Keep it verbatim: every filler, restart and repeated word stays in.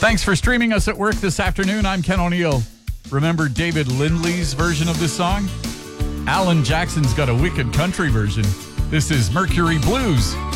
Thanks for streaming us at work this afternoon. I'm Ken O'Neill. Remember David Lindley's version of this song? Alan Jackson's got a wicked country version. This is Mercury Blues.